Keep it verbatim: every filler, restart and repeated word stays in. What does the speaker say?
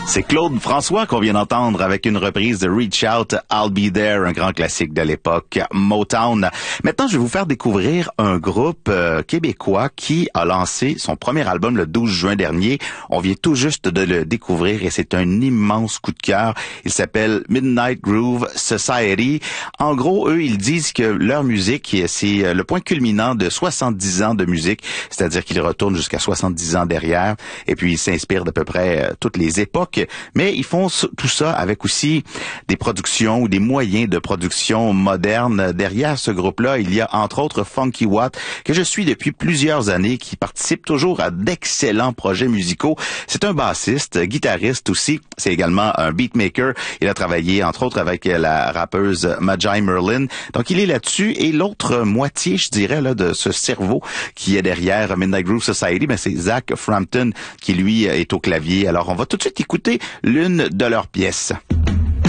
C'est Claude François qu'on vient d'entendre avec une reprise de Reach Out, I'll Be There, un grand classique de l'époque, Motown. Maintenant, je vais vous faire découvrir un groupe euh, québécois qui a lancé son premier album le douze juin dernier. On vient tout juste de le découvrir et c'est un immense coup de cœur. Il s'appelle Midnight Groove Society. En gros, eux, ils disent que leur musique, c'est le point culminant de soixante-dix ans de musique, c'est-à-dire qu'ils retournent jusqu'à soixante-dix ans derrière et puis ils s'inspirent d'à peu près euh, toutes les époques. Mais ils font tout ça avec aussi des productions ou des moyens de production modernes. Derrière ce groupe-là, il y a entre autres Funky Watt, que je suis depuis plusieurs années, qui participe toujours à d'excellents projets musicaux. C'est un bassiste, guitariste aussi. C'est également un beatmaker. Il a travaillé entre autres avec la rappeuse Magi Merlin. Donc il est là-dessus. Et l'autre moitié, je dirais, là, de ce cerveau qui est derrière Midnight Groove Society, ben, c'est Zach Frampton qui, lui, est au clavier. Alors on va tout de suite écouter l'une de leurs pièces.